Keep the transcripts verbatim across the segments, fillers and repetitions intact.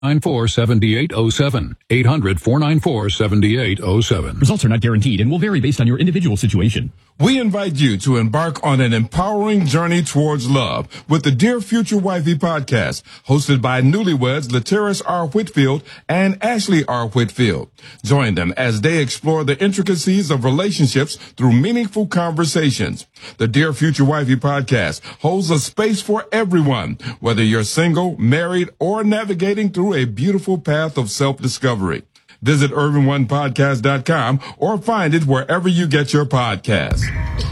nine four seven eight oh seven. eight hundred, four nine four, seven eight oh seven. Results are not guaranteed and will vary based on your individual situation. We invite you to embark on an empowering journey towards love with the Dear Future Wifey podcast, hosted by newlyweds Lateris R. Whitfield and Ashley R. Whitfield. Join them as they explore the intricacies of relationships through meaningful conversations. The Dear Future Wifey podcast holds a space for everyone, whether you're single, married, or navigating through a beautiful path of self-discovery. Visit urban one podcast dot com or find it wherever you get your podcasts.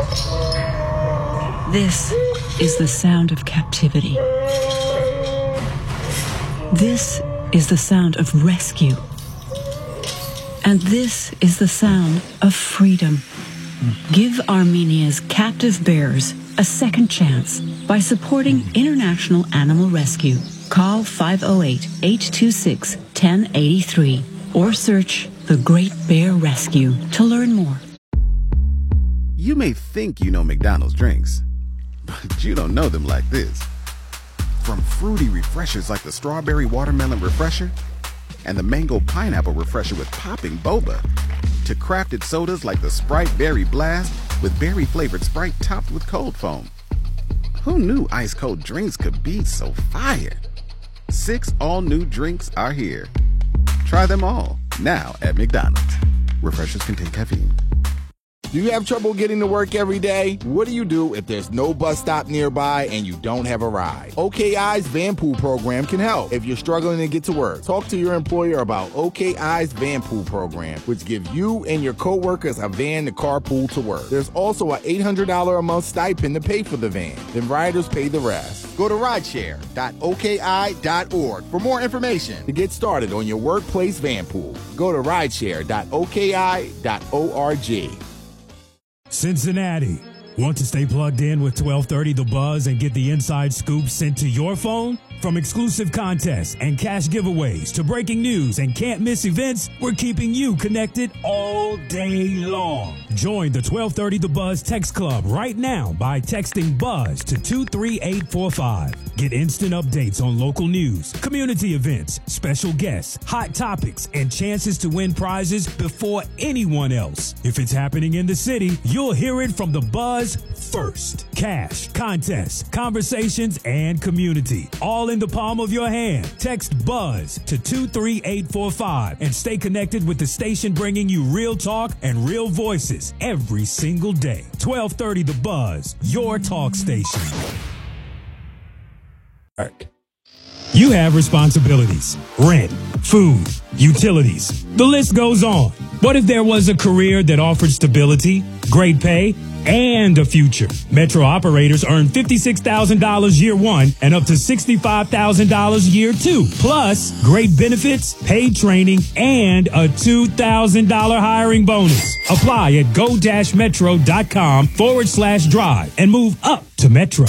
This is the sound of captivity. This is the sound of rescue. And this is the sound of freedom. Give Armenia's captive bears a second chance by supporting International Animal Rescue. Call five oh eight, eight two six, one oh eight three or search The Great Bear Rescue to learn more. You may think you know McDonald's drinks, but you don't know them like this. From fruity refreshers like the Strawberry Watermelon Refresher and the Mango Pineapple Refresher with popping boba, to crafted sodas like the Sprite Berry Blast with berry-flavored Sprite topped with cold foam. Who knew ice-cold drinks could be so fire? Six all-new drinks are here. Try them all, now at McDonald's. Refreshers contain caffeine. Do you have trouble getting to work every day? What do you do if there's no bus stop nearby and you don't have a ride? O K I's Van Pool program can help. If you're struggling to get to work, talk to your employer about O K I's Van Pool program, which gives you and your coworkers a van to carpool to work. There's also an eight hundred dollars a month stipend to pay for the van. Then riders pay the rest. Go to rideshare dot O K I dot org for more information to get started on your workplace van pool. Go to rideshare dot O K I dot org. Cincinnati, want to stay plugged in with twelve thirty The Buzz and get the inside scoop sent to your phone? From exclusive contests and cash giveaways to breaking news and can't miss events, we're keeping you connected all day long. Join the twelve thirty The Buzz text club right now by texting BUZZ to two three eight four five. Get instant updates on local news, community events, special guests, hot topics, and chances to win prizes before anyone else. If it's happening in the city, you'll hear it from The Buzz first. Cash, contests, conversations, and community, all in the palm of your hand. Text BUZZ to two three eight four five and stay connected with the station bringing you real talk and real voices every single day. twelve thirty The Buzz, your talk station. You have responsibilities, rent, food, utilities. The list goes on. What if there was a career that offered stability, great pay, and a future? Metro operators earn fifty-six thousand dollars year one and up to sixty-five thousand dollars year two. Plus, great benefits, paid training, and a two thousand dollars hiring bonus. Apply at go-metro.com forward slash drive and move up to Metro.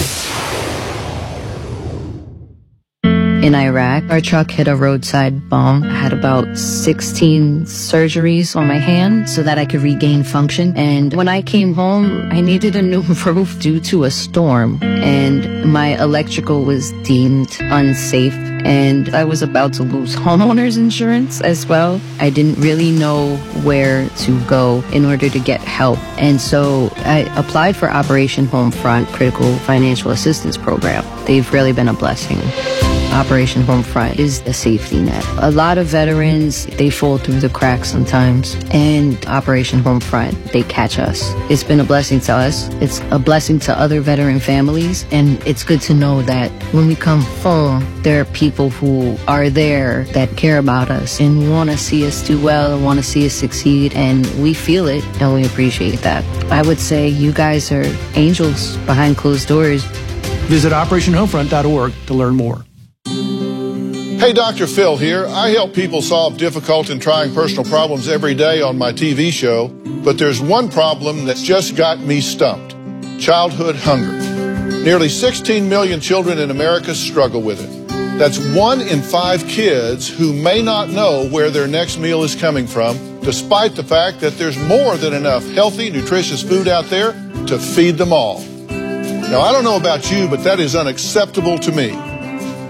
In Iraq, our truck hit a roadside bomb. I had about sixteen surgeries on my hand so that I could regain function. And when I came home, I needed a new roof due to a storm. And my electrical was deemed unsafe. And I was about to lose homeowners insurance as well. I didn't really know where to go in order to get help. And so I applied for Operation Homefront Critical Financial Assistance Program. They've really been a blessing. Operation Homefront is a safety net. A lot of veterans, they fall through the cracks sometimes, and Operation Homefront, they catch us. It's been a blessing to us. It's a blessing to other veteran families, and it's good to know that when we come home, there are people who are there that care about us and want to see us do well and want to see us succeed, and we feel it, and we appreciate that. I would say you guys are angels behind closed doors. Visit operation homefront dot org to learn more. Hey, Doctor Phil here. I help people solve difficult and trying personal problems every day on my T V show, but there's one problem that's just got me stumped: childhood hunger. Nearly sixteen million children in America struggle with it. That's one in five kids who may not know where their next meal is coming from, despite the fact that there's more than enough healthy, nutritious food out there to feed them all. Now, I don't know about you, but that is unacceptable to me.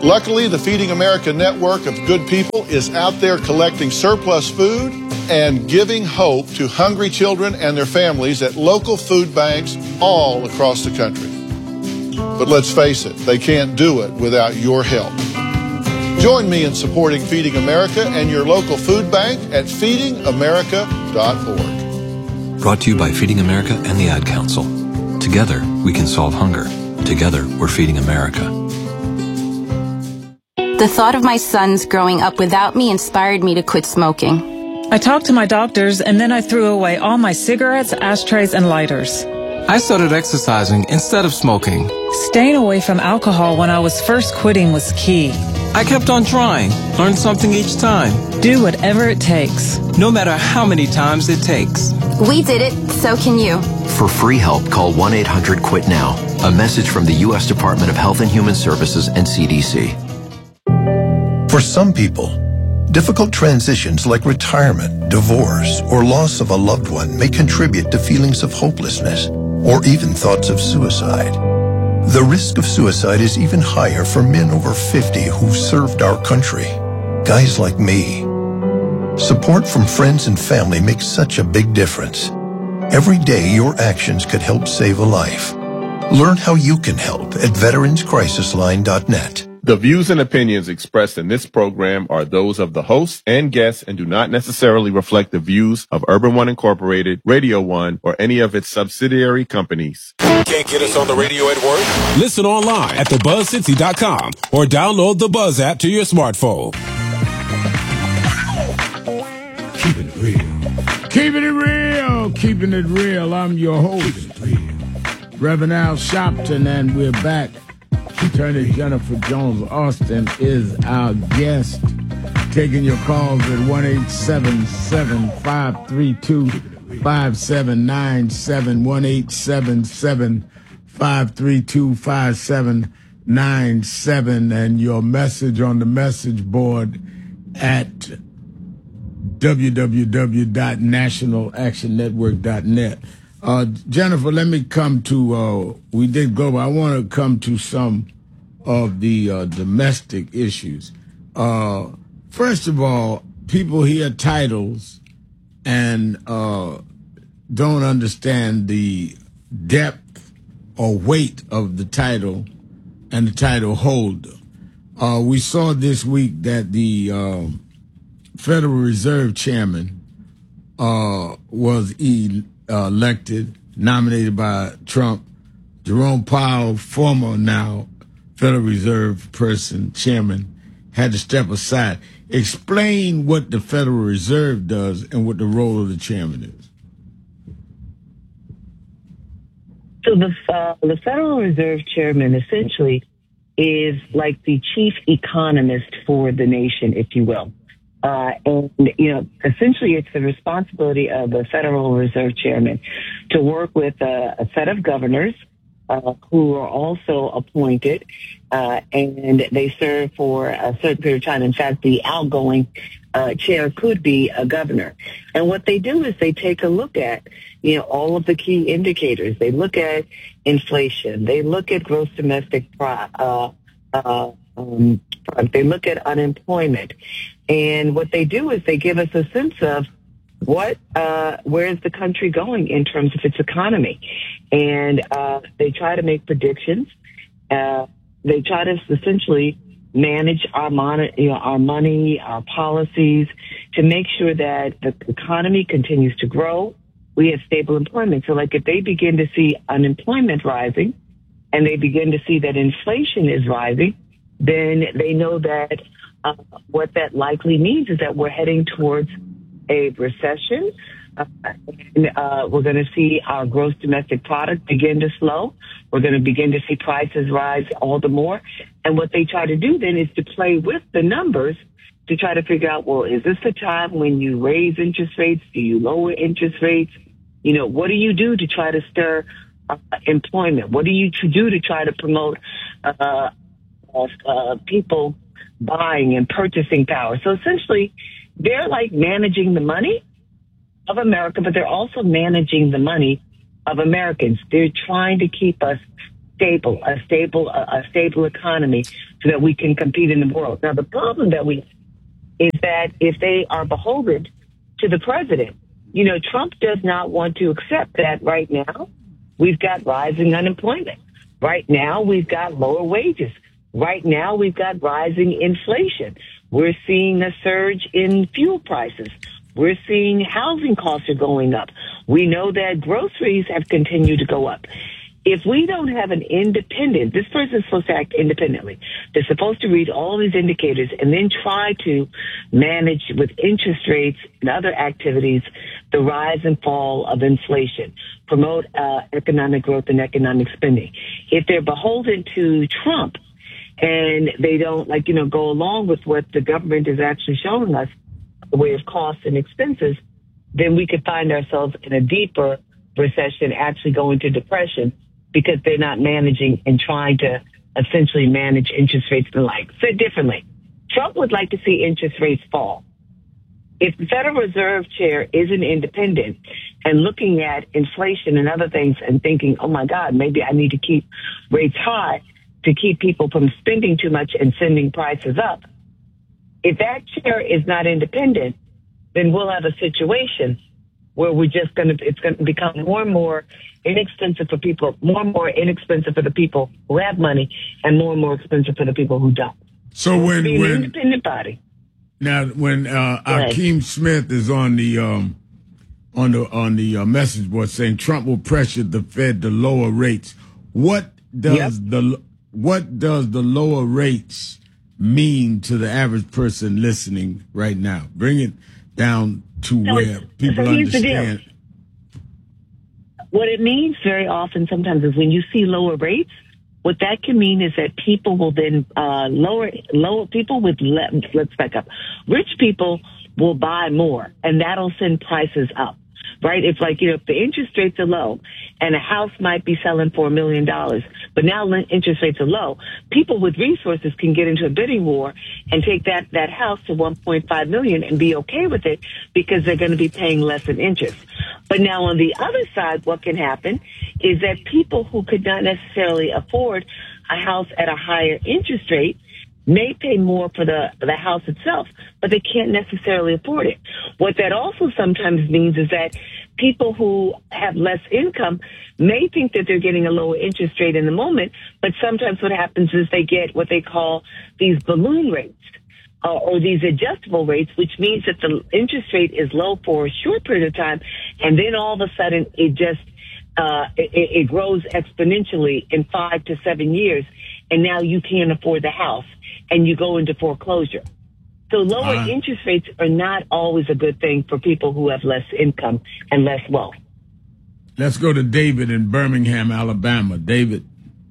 Luckily, the Feeding America network of good people is out there collecting surplus food and giving hope to hungry children and their families at local food banks all across the country. But let's face it, they can't do it without your help. Join me in supporting Feeding America and your local food bank at feeding america dot org. Brought to you by Feeding America and the Ad Council. Together, we can solve hunger. Together, we're Feeding America. The thought of my sons growing up without me inspired me to quit smoking. I talked to my doctors, and then I threw away all my cigarettes, ashtrays, and lighters. I started exercising instead of smoking. Staying away from alcohol when I was first quitting was key. I kept on trying, learned something each time. Do whatever it takes. No matter how many times it takes. We did it, so can you. For free help, call one eight hundred quit now. A message from the U S Department of Health and Human Services and C D C. For some people, difficult transitions like retirement, divorce, or loss of a loved one may contribute to feelings of hopelessness or even thoughts of suicide. The risk of suicide is even higher for men over fifty who've served our country. Guys like me. Support from friends and family makes such a big difference. Every day, your actions could help save a life. Learn how you can help at veterans crisis line dot net. The views and opinions expressed in this program are those of the hosts and guests and do not necessarily reflect the views of Urban One Incorporated, Radio One, or any of its subsidiary companies. Can't get us on the radio at work? Listen online at the buzz cincy dot com or download the Buzz app to your smartphone. Keeping it real. Keeping it real. Keeping it real. I'm your host, Reverend Al Sharpton, and we're back. Attorney Jennifer Jones Austin is our guest. Taking your calls at one eight seven seven, five three two, five seven nine seven, one eight seven seven, five three two, five seven nine seven, and your message on the message board at w w w dot national action network dot net. Uh, Jennifer, let me come to, uh, we did go, but I want to come to some of the uh, domestic issues. Uh, first of all, people hear titles and uh, don't understand the depth or weight of the title and the title holder. Uh, we saw this week that the uh, Federal Reserve Chairman uh, was e- uh, elected, nominated by Trump. Jerome Powell, former now Federal Reserve person, chairman, had to step aside. Explain what the Federal Reserve does and what the role of the chairman is. So the uh, the Federal Reserve Chairman essentially is like the chief economist for the nation, if you will. Uh, and, you know, essentially it's the responsibility of the Federal Reserve Chairman to work with a, a set of governors uh, who are also appointed, uh, and they serve for a certain period of time. In fact, the outgoing uh, chair could be a governor. And what they do is they take a look at, you know, all of the key indicators. They look at inflation. They look at gross domestic pro- uh, uh, um, product. They look at unemployment. And what they do is they give us a sense of what, uh, where is the country going in terms of its economy. And uh, they try to make predictions. Uh, they try to essentially manage our, mon- you know, our money, our policies, to make sure that the economy continues to grow. We have stable employment. So, like, if they begin to see unemployment rising and they begin to see that inflation is rising, then they know that Uh, what that likely means is that we're heading towards a recession. Uh, and uh, we're going to see our gross domestic product begin to slow. We're going to begin to see prices rise all the more. And what they try to do then is to play with the numbers to try to figure out, well, is this the time when you raise interest rates? Do you lower interest rates? You know, what do you do to try to stir uh, employment? What do you to do to try to promote uh, uh, people buying and purchasing power? So essentially, they're like managing the money of America, but they're also managing the money of Americans. They're trying to keep us stable, a stable, a, a stable economy, so that we can compete in the world. Now, the problem that we is that if they are beholden to the president, you know, Trump does not want to accept that right now. We've got rising unemployment. Right now, we've got lower wages. Right now, we've got rising inflation. We're seeing a surge in fuel prices. We're seeing housing costs are going up. We know that groceries have continued to go up. If we don't have an independent, this person is supposed to act independently. They're supposed to read all these indicators and then try to manage with interest rates and other activities the rise and fall of inflation, promote uh, economic growth and economic spending. If they're beholden to Trump and they don't, like, you know, go along with what the government is actually showing us, the way of costs and expenses, then we could find ourselves in a deeper recession, actually going to depression, because they're not managing and trying to essentially manage interest rates and the like. Said differently, Trump would like to see interest rates fall. If the Federal Reserve Chair isn't independent and looking at inflation and other things and thinking, oh my God, maybe I need to keep rates high to keep people from spending too much and sending prices up, if that chair is not independent, then we'll have a situation where we're just going to, it's going to become more and more inexpensive for people, more and more inexpensive for the people who have money, and more and more expensive for the people who don't. So when, Be an when independent body. now when uh, Go ahead. Akeem Smith is on the um, on the on the uh, message board saying Trump will pressure the Fed to lower rates, what does Yep. the what does the lower rates mean to the average person listening right now? Bring it down to So where it's- people so here's the deal. understand. What it means very often sometimes is when you see lower rates, what that can mean is that people will then uh, lower, lower people with, le- let's back up. Rich people will buy more, and that'll send prices up, right? It's like, you know, if the interest rates are low and a house might be selling for a million dollars, but now le- interest rates are low, people with resources can get into a bidding war and take that, that house to one point five million and be okay with it because they're going to be paying less in interest. But now on the other side, what can happen is that people who could not necessarily afford a house at a higher interest rate may pay more for the, the house itself, but they can't necessarily afford it. What that also sometimes means is that people who have less income may think that they're getting a lower interest rate in the moment, but sometimes what happens is they get what they call these balloon rates. Uh, or these adjustable rates, which means that the interest rate is low for a short period of time, and then all of a sudden it just uh, it, it grows exponentially in five to seven years, and now you can't afford the house, and you go into foreclosure. So lower Uh, interest rates are not always a good thing for people who have less income and less wealth. Let's go to David in Birmingham, Alabama. David.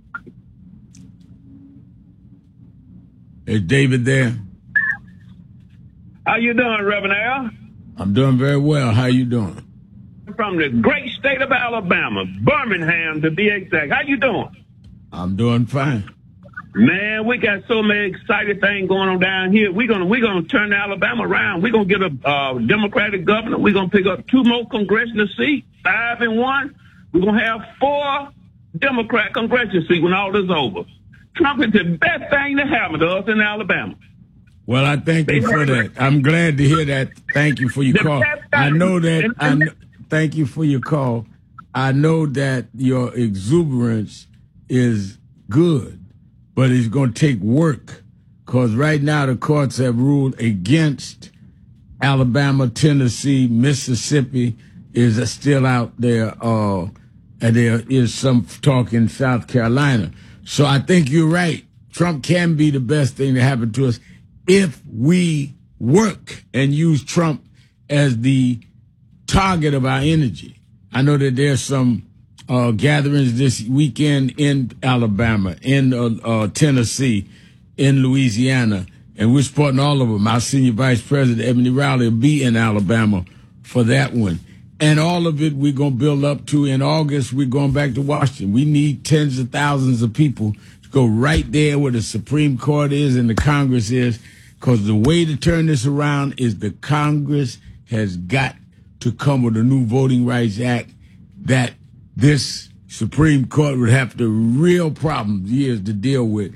Is David there? How you doing, Reverend Al? I'm doing very well. How you doing? From the great state of Alabama, Birmingham to be exact. How you doing? I'm doing fine. Man, we got so many exciting things going on down here. We're gonna we're gonna turn Alabama around. We're gonna get a uh, Democratic governor. We're gonna pick up two more congressional seats, five and one. We're gonna have four Democrat congressional seats when all is over. Trump is the best thing that happened to us in Alabama. Well, I thank you for that. I'm glad to hear that. Thank you for your call. I know that. I kn- thank you for your call. I know that your exuberance is good, but it's going to take work because right now the courts have ruled against Alabama, Tennessee, Mississippi is still out there, uh, and there is some talk in South Carolina. So I think you're right. Trump can be the best thing to happen to us if we work and use Trump as the target of our energy. I know that there's some uh, gatherings this weekend in Alabama, in uh, uh, Tennessee, in Louisiana, and we're supporting all of them. Our senior vice president, Ebony Rowley, will be in Alabama for that one. And all of it we're going to build up to in August. We're going back to Washington. We need tens of thousands of people to go right there where the Supreme Court is and the Congress is, because the way to turn this around is the Congress has got to come with a new Voting Rights Act that this Supreme Court would have the real problems years to deal with.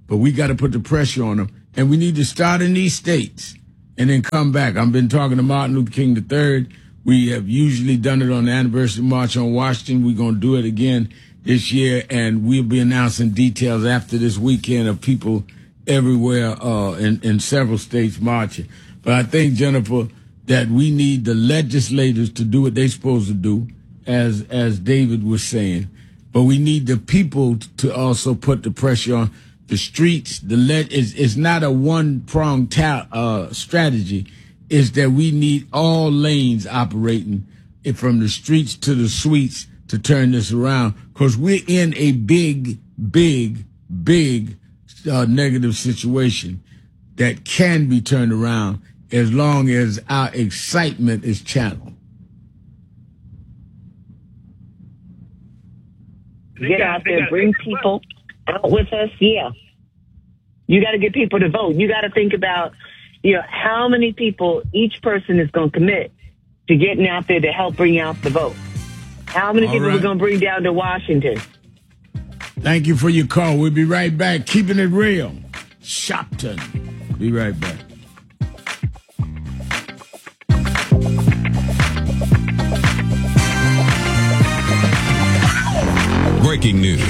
but we got to put the pressure on them. And we need to start in these states and then come back. I've been talking to Martin Luther King the third. We have usually done it on the anniversary march on Washington. We're going to do it again this year, and we'll be announcing details after this weekend of people everywhere uh, in, in several states marching. But I think, Jennifer, that we need the legislators to do what they're supposed to do, as as David was saying. But we need the people to also put the pressure on the streets. The let is it's not a one-pronged ta- uh, strategy. It's that we need all lanes operating from the streets to the suites to turn this around, because we're in a big, big, big uh, negative situation that can be turned around as long as our excitement is channeled. Get out there, bring people out with us. Yeah. You got to get people to vote. You got to think about, you know, how many people each person is going to commit to getting out there to help bring out the vote. How many All people right. we're going to bring down to Washington? Thank you for your call. We'll be right back. Keeping it real. Shopton. Be right back. Breaking news.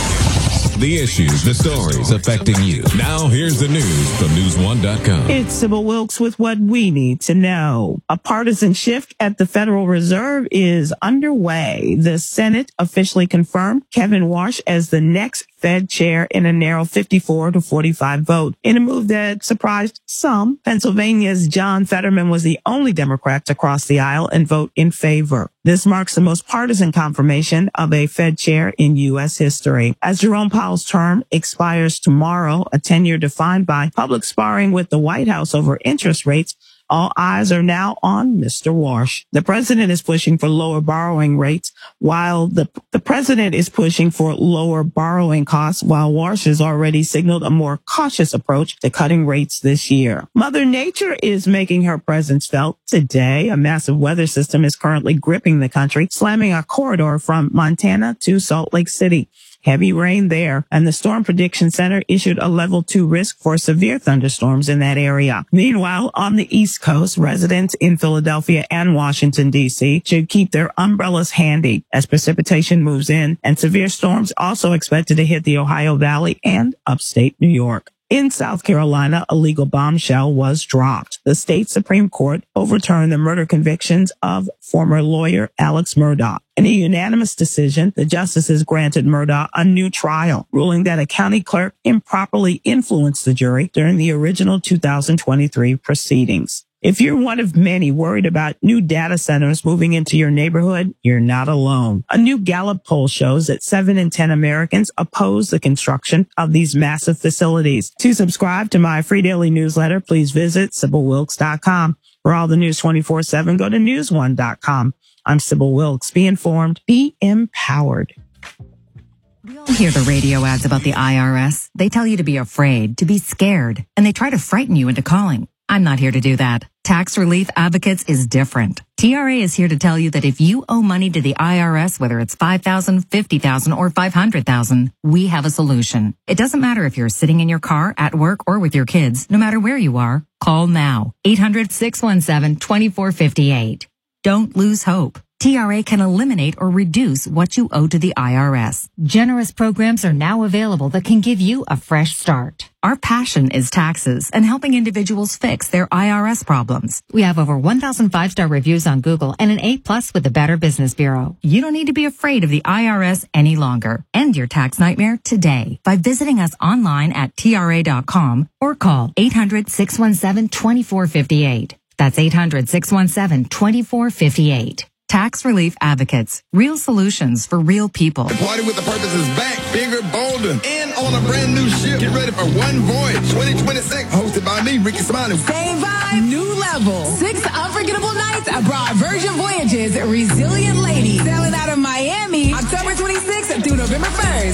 The issues, the stories affecting you. Now here's the news from news one dot com. It's Sybil Wilkes with what we need to know. A partisan shift at the Federal Reserve is underway. The Senate officially confirmed Kevin Warsh as the next Fed chair in a narrow fifty-four to forty-five vote. In a move that surprised some, Pennsylvania's John Fetterman was the only Democrat to cross the aisle and vote in favor. This marks the most partisan confirmation of a Fed chair in U S history. As Jerome Powell's term expires tomorrow, a tenure defined by public sparring with the White House over interest rates, all eyes are now on Mister Warsh. The president is pushing for lower borrowing rates, while the the president is pushing for lower borrowing costs, while Warsh has already signaled a more cautious approach to cutting rates this year. Mother Nature is making her presence felt today. A massive weather system is currently gripping the country, slamming a corridor from Montana to Salt Lake City. Heavy rain there, and the Storm Prediction Center issued a level two risk for severe thunderstorms in that area. Meanwhile, on the East Coast, residents in Philadelphia and Washington, D C should keep their umbrellas handy as precipitation moves in, and severe storms also expected to hit the Ohio Valley and upstate New York. In South Carolina, a legal bombshell was dropped. The state Supreme Court overturned the murder convictions of former lawyer Alex Murdaugh. In a unanimous decision, the justices granted Murdaugh a new trial, ruling that a county clerk improperly influenced the jury during the original two thousand twenty-three proceedings. If you're one of many worried about new data centers moving into your neighborhood, you're not alone. A new Gallup poll shows that seven in ten Americans oppose the construction of these massive facilities. To subscribe to my free daily newsletter, please visit Sybil Wilkes dot com. For all the news twenty-four seven, go to news one dot com. I'm Sybil Wilkes. Be informed, be empowered. We all hear the radio ads about the I R S. They tell you to be afraid, to be scared, and they try to frighten you into calling. I'm not here to do that. Tax Relief Advocates is different. T R A is here to tell you that if you owe money to the I R S, whether it's five thousand dollars, fifty thousand dollars, or five hundred thousand dollars, we have a solution. It doesn't matter if you're sitting in your car, at work, or with your kids. No matter where you are, call now. eight hundred, six one seven, two four five eight. Don't lose hope. T R A can eliminate or reduce what you owe to the I R S. Generous programs are now available that can give you a fresh start. Our passion is taxes and helping individuals fix their I R S problems. We have over one thousand five-star reviews on Google and an A plus with the Better Business Bureau. You don't need to be afraid of the I R S any longer. End your tax nightmare today by visiting us online at T R A dot com or call eight hundred, six one seven, two four five eight. That's eight hundred, six one seven, two four five eight. Tax Relief Advocates. Real solutions for real people. The Party with the Purpose is back, bigger, bolder, and on a brand new ship. Get ready for One Voyage twenty twenty-six, hosted by me, Ricky Smiley. Same vibe, new level. Six unforgettable nights abroad. Virgin Voyages, Resilient Lady. Sailing out of Miami, October twenty-sixth through November first.